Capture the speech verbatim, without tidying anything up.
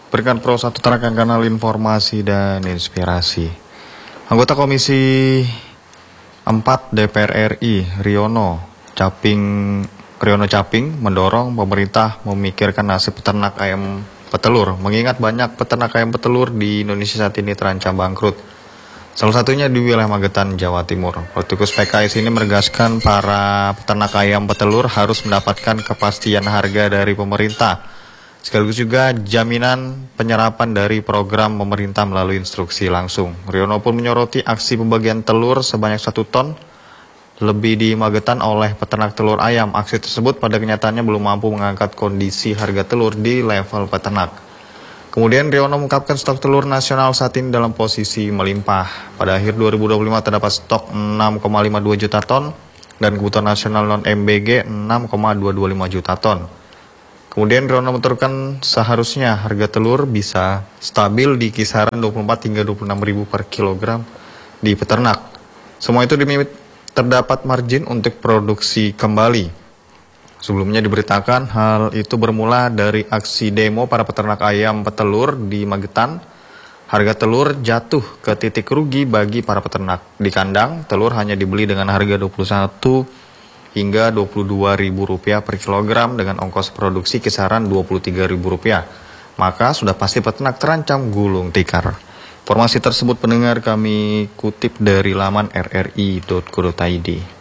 Berikan Pro satu terakan kanal informasi dan inspirasi. Anggota Komisi empat D P R R I Riono Caping Riono Caping mendorong pemerintah memikirkan nasib peternak ayam petelur, mengingat banyak peternak ayam petelur di Indonesia saat ini terancam bangkrut. Salah satunya di wilayah Magetan, Jawa Timur. Politikus P K S ini menegaskan para peternak ayam petelur harus mendapatkan kepastian harga dari pemerintah, sekaligus juga jaminan penyerapan dari program pemerintah melalui instruksi langsung. Riono pun menyoroti aksi pembagian telur sebanyak satu ton lebih di Magetan oleh peternak telur ayam. Aksi tersebut pada kenyataannya belum mampu mengangkat kondisi harga telur di level peternak. Kemudian Riono mengungkapkan stok telur nasional saat ini dalam posisi melimpah. Pada akhir dua ribu dua puluh lima terdapat stok enam koma lima dua juta ton dan kebutuhan nasional non-M B G enam koma dua dua lima juta ton. Kemudian Riono menuturkan seharusnya harga telur bisa stabil di kisaran dua puluh empat hingga dua puluh enam ribu per kilogram di peternak. Semua itu demi terdapat margin untuk produksi kembali. Sebelumnya diberitakan hal itu bermula dari aksi demo para peternak ayam petelur di Magetan. Harga telur jatuh ke titik rugi bagi para peternak. Di kandang, telur hanya dibeli dengan harga dua puluh satu hingga dua puluh dua ribu rupiah per kilogram dengan ongkos produksi kisaran dua puluh tiga ribu rupiah. Maka sudah pasti peternak terancam gulung tikar. Informasi tersebut pendengar kami kutip dari laman r r i titik co titik i d.